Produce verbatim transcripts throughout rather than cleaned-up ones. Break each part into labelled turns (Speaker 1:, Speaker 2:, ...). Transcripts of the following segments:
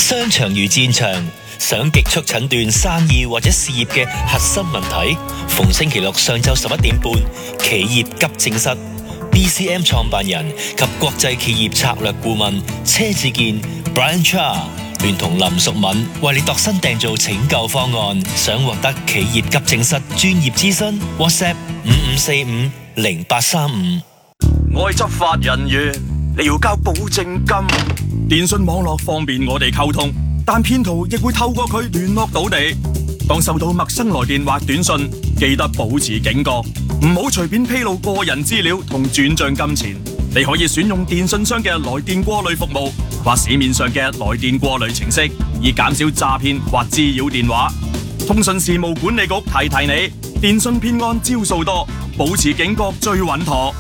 Speaker 1: 商場如戰場，想極速診斷生意或者事業嘅核心問題。逢星期六上晝十一點半，企業急症室 B C M 創辦人及國際企業策略顧問車志健 Brian Cha 聯同林淑敏為你度身訂造拯救方案。想獲得企業急症室專業諮詢 ，WhatsApp 五五四五零八三五。
Speaker 2: 我係執法人員，你要交保證金。電信網絡方便我哋溝通，但騙徒亦會透過佢聯絡到你。當收到陌生來電或短信，記得保持警覺，唔好隨便披露個人資料同轉賬金錢。你可以選用電信商嘅來電過濾服務，或市面上嘅來電過濾程式，以減少詐騙或滋擾電話。通訊事務管理局提提你，電信騙案招數多，保持警覺最穩妥。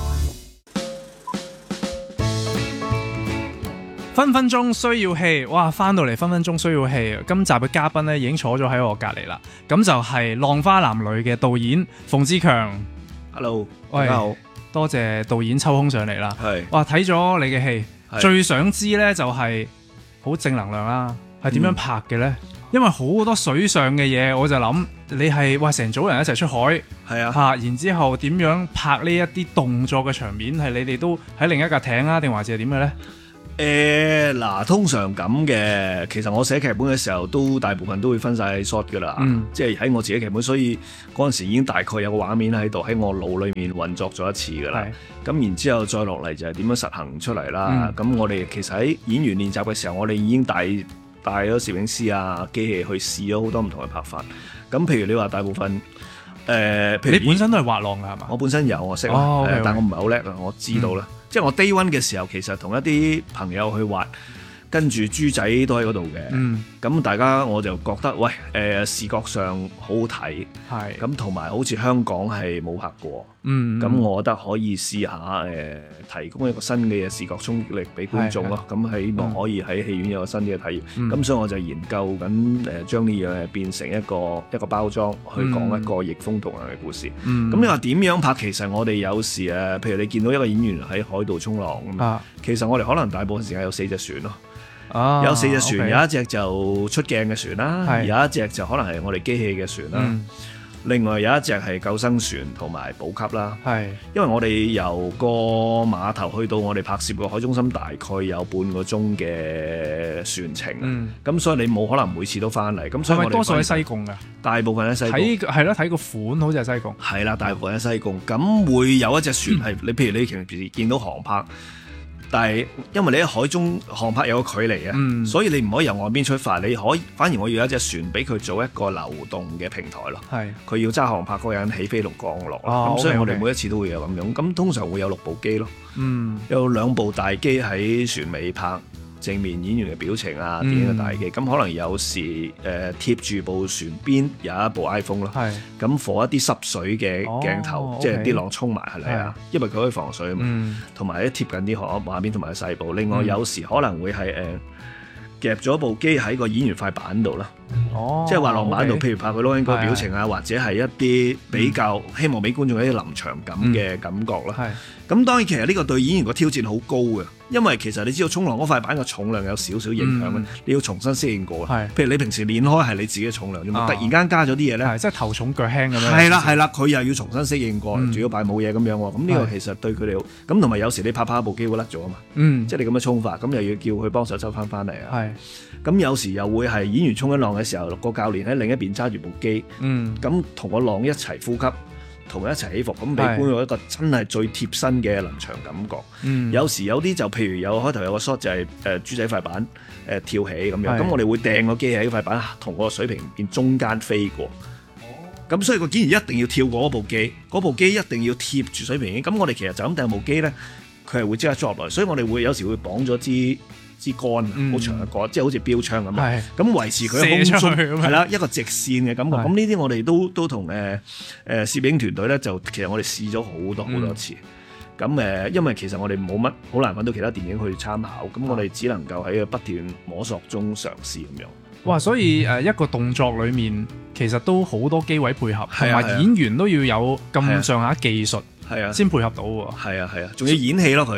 Speaker 3: 分分鐘需要氣，哇！翻到嚟分分鐘需要氣。今集嘅嘉賓咧已經坐咗喺我隔離啦，咁就係《浪花男女》嘅導演馮志強。
Speaker 4: Hello，
Speaker 3: 喂，
Speaker 4: 大家好，
Speaker 3: 多謝導演抽空上嚟啦。
Speaker 4: 係，
Speaker 3: 哇！睇咗你嘅戲，最想知咧就係好正能量啦，係點樣拍嘅咧？嗯、因為好多水上嘅嘢，我就諗你係哇成組人一齊出海，
Speaker 4: 係啊，
Speaker 3: 嚇，然之後點樣拍呢一啲動作嘅場面？係你哋都喺另一架艇啊，定還是係點嘅咧？
Speaker 4: 誒嗱、呃，通常咁嘅，其實我寫劇本嘅時候都大部分都會分晒 shot 噶啦，嗯、即係喺我自己劇本，所以嗰陣時已經大概有個畫面喺度喺我腦裏面運作咗一次噶啦。咁是然之後再落嚟就係點樣實行出嚟啦。咁、嗯、我哋其實喺演員練習嘅時候，我哋已經帶帶咗攝影師啊、機器去試咗好多唔同嘅拍法。咁譬如你話大部分誒、呃，譬如
Speaker 3: 你本身都係滑浪㗎係嘛？
Speaker 4: 我本身有我識，
Speaker 3: 哦 okay, okay.
Speaker 4: 但我唔係好叻啊，我知道啦。嗯即係我 day one 嘅時候，其實同一啲朋友去滑，跟住豬仔都喺嗰度嘅。咁、嗯、大家我就覺得，喂，誒、呃、視覺上好好睇，係咁同埋好似香港係冇拍過。嗯，咁、嗯、我覺得可以試下誒、呃，提供一個新嘅視覺衝擊力俾觀眾咯。咁希望可以喺戲院有個新嘅體驗。咁、嗯、所以我就研究緊誒，將呢樣嘢變成一個一個包裝，去講一個逆風導人嘅故事。咁、嗯、你話點樣拍？其實我哋有時誒，譬如你見到一個演員喺海度衝浪咁，啊、其實我哋可能大部分時間有四隻船咯。啊、有四隻船，okay. 有一隻就出鏡嘅船啦，是有一隻就可能係我哋機器嘅船啦。嗯另外有一隻係救生船同埋補給啦，係是因為我哋由個碼頭去到我哋拍攝個海中心大概有半個鐘嘅船程，咁、嗯、所以你冇可能每次都翻嚟，咁所以我哋多數喺西貢㗎，大部分喺西貢，睇係咯，睇個款好似係西貢，係啦，大部分喺西貢，咁會有一隻船係你、嗯、譬如你平時見到航拍。但係因為你喺海中航拍有個距離啊，嗯、所以你唔可以由岸邊出發，你可以反而我要有一隻船俾佢做一個流動嘅平台咯。係佢是要揸航拍嗰個人起飛同降落，咁、哦、所以我哋每一次都會有咁樣。咁、哦 okay, okay. 通常會有六部機咯，嗯、有兩部大機喺船尾拍正面演員嘅表情啊，電影嘅大機。咁、嗯、可能有時誒、呃、貼住部船邊有一部 iPhone 咯，咁放一啲濕水嘅鏡頭，哦、即係啲浪衝埋係嚟啊，是因為佢可以防水啊嘛，同埋咧貼緊啲海畫面同埋細部。另外有時可能會係誒、呃、夾咗部機喺個演員塊板度啦。哦，即係滑浪板度，okay. 譬如拍佢撈緊個表情啊，或者係一啲比較希望俾觀眾有一啲臨場感嘅感覺啦。係、嗯，咁當然其實呢個對演員個挑戰好高嘅，因為其實你知道衝浪嗰塊板嘅重量有少少影響嘅，嗯、你要重新適應過。係，譬如你平時練開係你自己嘅重量啫嘛，啊、突然間加咗啲嘢咧，即係頭重腳輕咁樣。係啦係啦，佢又要重新適應過，仲、嗯、要擺冇嘢咁樣喎。咁呢個其實對佢哋好，咁同埋有時你拍拍部機會甩咗啊嘛。嗯，即係你咁樣衝法，咁又要叫佢幫手抽翻翻嚟啊。係。咁有時又會係演員衝緊浪嘅時候，個教練喺另一邊揸住部機，咁同個浪一齊呼吸，同佢一齊起伏，咁俾觀眾一個真係最貼身嘅臨場感覺。嗯、有時有啲就譬如有開頭有個 shot 就係誒豬仔塊板誒、呃、跳起咁樣，咁是我哋會掟個機喺塊板同個水平面中間飛過。咁、哦、所以個演員一定要跳過嗰部機，嗰部機一定要貼住水平面。咁我哋其實就咁掟部機咧，佢係會即刻 drop 落嚟，所以我哋會有時會綁咗支支杆好、嗯、長嘅杆，即係好似標槍咁樣，咁維持佢喺空中係啦，一個直線嘅感覺。咁呢啲我哋都都同誒誒攝影團隊咧，就其實我哋試咗好多好多次。咁誒、嗯，因為其實我哋冇乜好難揾到其他電影去參考，咁我哋只能夠喺不斷摸索中嘗試咁樣。哇！所以誒一個動作裡面其實都好多機位配合，同埋演員都要有咁上下技術，係啊，先配合到喎。係啊係啊，仲要演戲咯佢。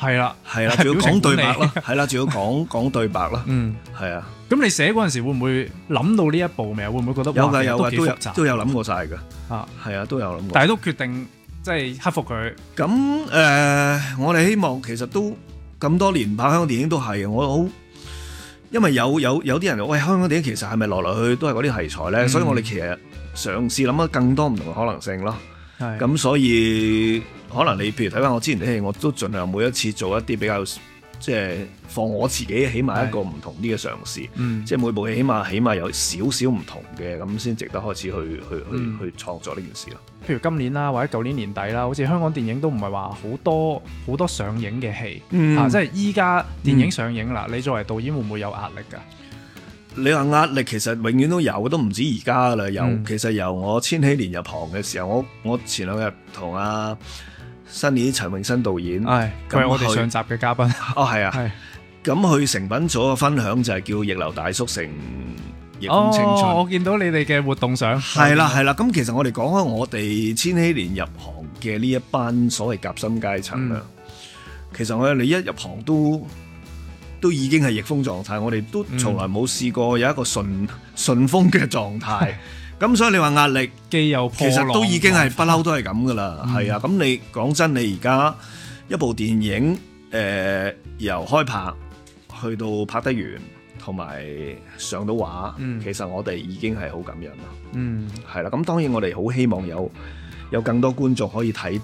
Speaker 3: 係啦，
Speaker 4: 係啦，仲要講對白啦，係啦，仲要講講對白啦，嗯，係啊。
Speaker 3: 咁你寫嗰陣時會唔會諗到呢一步未啊？會唔會覺得
Speaker 4: 有㗎有㗎都有都有諗過晒㗎
Speaker 3: 啊？
Speaker 4: 係啊，都有諗過。
Speaker 3: 但係都決定即係克服佢。
Speaker 4: 咁誒、呃，我哋希望其實都咁多年拍香港電影都係我好，因為有有有啲人話喂，香港電影其實係咪來來去去都係嗰啲題材咧？嗯、所以我哋其實嘗試諗咗更多唔同嘅可能性咯。係咁，所以可能你譬如睇翻我之前啲戲，我都盡量每一次做一啲比較。即係放我自己起碼一個唔同啲嘅嘗試，嗯、即係每部戲起碼起碼有少少唔同嘅，咁先值得開始去去去、嗯、去創作呢件事咯。
Speaker 3: 譬如今年啦，或者舊年年底啦，好似香港電影都唔係話好多好多上映嘅戲，嗯、啊，即係依家電影上映啦，嗯、你作為導演會唔會有壓力㗎？
Speaker 4: 你話壓力其實永遠都有，都唔止而家啦。由、嗯、其實由我千禧年入行嘅時候，我我前兩日同阿新年陳詠燊導演，係
Speaker 3: 佢係我哋上集嘅嘉賓。
Speaker 4: 哦，係啊，係。咁去成品組嘅分享就係叫《逆流大叔成逆風青春》。
Speaker 3: 哦，我見到你哋嘅活動相。
Speaker 4: 係啦，係啦。咁其實我哋講開我哋千禧年入行嘅呢一班所謂夾心階層啦，嗯、其實我哋你一入行都都已經係逆風狀態，我哋都從來冇試過有一個順順風嘅狀態。咁所以你話壓力，
Speaker 3: 既有破浪，
Speaker 4: 其實都已經係不嬲都係咁噶啦，係啊、嗯。咁你講真，你而家一部電影，誒、呃、由開拍去到拍得完，同埋上到畫，嗯、其實我哋已經係好感人啦。嗯，係啦。咁當然我哋好希望有有更多觀眾可以睇